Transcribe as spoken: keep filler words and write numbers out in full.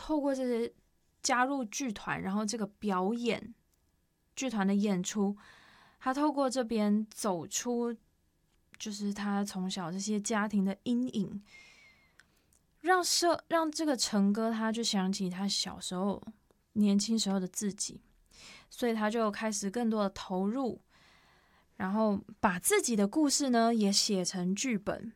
透过这些加入剧团，然后这个表演剧团的演出，他透过这边走出，就是他从小这些家庭的阴影，让社让这个成哥他就想起他小时候年轻时候的自己，所以他就开始更多的投入，然后把自己的故事呢也写成剧本，